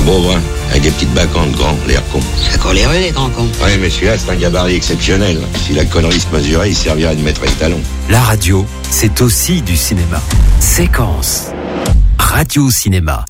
Beau, hein, avec des petites bacantes grands, l'air con. Ça court les rues, les grands cons. Ouais, mais celui-là, c'est un gabarit exceptionnel. Si la connerie se mesurait, il servirait de maître étalon. La radio, c'est aussi du cinéma. Séquence. Radio Cinéma.